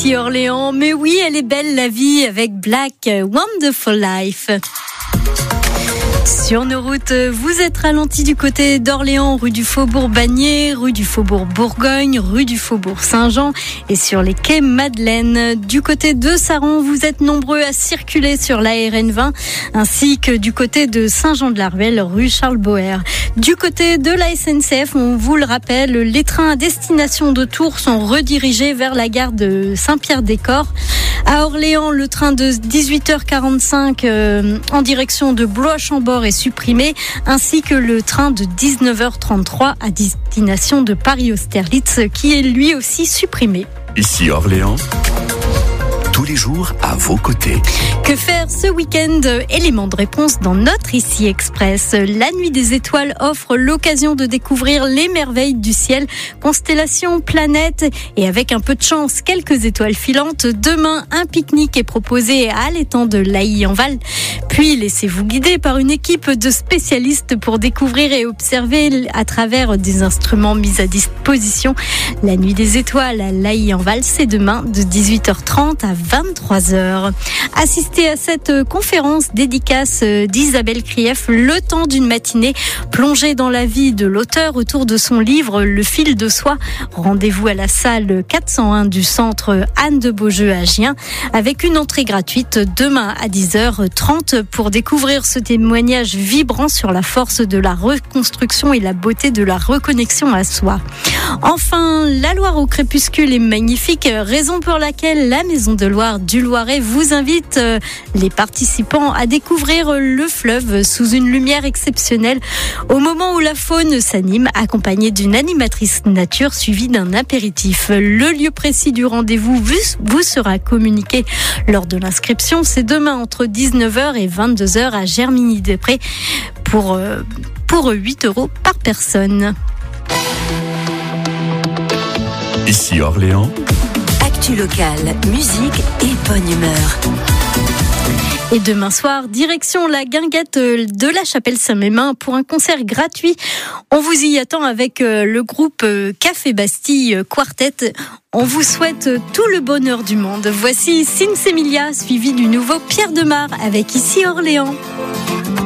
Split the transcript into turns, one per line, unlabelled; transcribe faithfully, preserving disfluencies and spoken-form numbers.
ici Orléans. Mais oui, elle est belle la vie avec Black Wonderful Life. Sur nos routes, vous êtes ralentis du côté d'Orléans, rue du Faubourg-Bagné, rue du Faubourg-Bourgogne, rue du Faubourg-Saint-Jean et sur les quais Madeleine. Du côté de Saran, vous êtes nombreux à circuler sur la R N vingt ainsi que du côté de Saint-Jean-de-la-Ruelle, rue Charles-Boer. Du côté de la S N C F, on vous le rappelle, les trains à destination de Tours sont redirigés vers la gare de Saint-Pierre-des-Corps. À Orléans, le train de dix-huit heures quarante-cinq euh, en direction de Blois-Chambord est supprimé, ainsi que le train de dix-neuf heures trente-trois à destination de Paris-Austerlitz, qui est lui aussi supprimé.
Ici Orléans, tous les jours à vos côtés.
Que faire ce week-end? Élément de réponse dans notre Ici Express. La Nuit des Étoiles offre l'occasion de découvrir les merveilles du ciel, constellations, planètes et avec un peu de chance, quelques étoiles filantes. Demain, un pique-nique est proposé à l'étang de Laï-en-Val. Puis, laissez-vous guider par une équipe de spécialistes pour découvrir et observer à travers des instruments mis à disposition. La Nuit des Étoiles à Laï-en-Val, c'est demain de dix-huit heures trente à vingt-trois heures. Assistez à cette conférence dédicace d'Isabelle Krief le temps d'une matinée plongée dans la vie de l'auteur autour de son livre Le fil de soie. Rendez-vous à la salle quatre cent un du centre Anne de Beaujeu à Gien avec une entrée gratuite demain à dix heures trente pour découvrir ce témoignage vibrant sur la force de la reconstruction et la beauté de la reconnexion à soi. Enfin, la Loire au crépuscule est magnifique, raison pour laquelle la Maison de Loire du Loiret vous invite euh, les participants à découvrir le fleuve sous une lumière exceptionnelle au moment où la faune s'anime, accompagnée d'une animatrice nature suivie d'un apéritif. Le lieu précis du rendez-vous vous sera communiqué lors de l'inscription. C'est demain entre dix-neuf heures et vingt-deux heures à Germigny-des-Prés pour, euh, pour huit euros par personne.
Ici Orléans,
actu locale, musique et bonne humeur.
Et demain soir, direction la guinguette de la Chapelle Saint-Mémin pour un concert gratuit. On vous y attend avec le groupe Café Bastille Quartet. On vous souhaite tout le bonheur du monde. Voici Sinsemilia, suivi du nouveau Pierre Demar avec Ici Orléans.